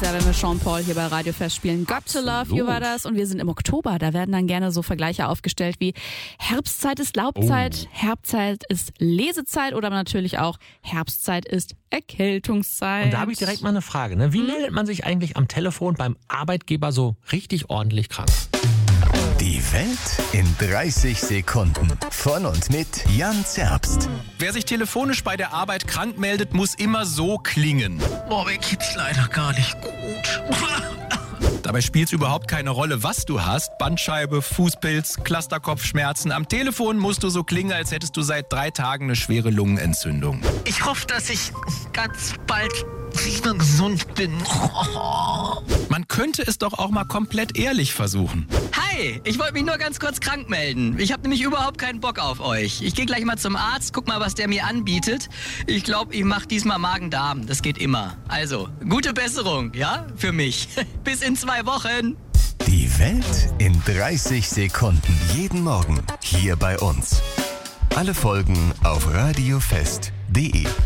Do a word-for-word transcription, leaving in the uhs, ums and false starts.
ja, wenn wir Sean Paul hier bei Radio Fest spielen. Got to Love You war das. Und wir sind im Oktober. Da werden dann gerne so Vergleiche aufgestellt wie Herbstzeit ist Laubzeit, Oh. Herbstzeit ist Lesezeit oder natürlich auch Herbstzeit ist Erkältungszeit. Und da habe ich direkt mal eine Frage. Ne? Wie Hm? meldet man sich eigentlich am Telefon beim Arbeitgeber so richtig ordentlich krank? Die Welt in dreißig Sekunden. Von und mit Jan Zerbst. Wer sich telefonisch bei der Arbeit krank meldet, muss immer so klingen. Boah, mir geht's leider gar nicht gut. Dabei spielt es überhaupt keine Rolle, was du hast. Bandscheibe, Fußpilz, Clusterkopfschmerzen. Am Telefon musst du so klingen, als hättest du seit drei Tagen eine schwere Lungenentzündung. Ich hoffe, dass ich ganz bald wieder gesund bin. Man könnte es doch auch mal komplett ehrlich versuchen. Hi, ich wollte mich nur ganz kurz krank melden. Ich habe nämlich überhaupt keinen Bock auf euch. Ich gehe gleich mal zum Arzt, guck mal, was der mir anbietet. Ich glaube, ich mache diesmal Magen-Darm. Das geht immer. Also, gute Besserung, ja, für mich. Bis in zwei Wochen. Die Welt in dreißig Sekunden. Jeden Morgen hier bei uns. Alle Folgen auf radiofest punkt de.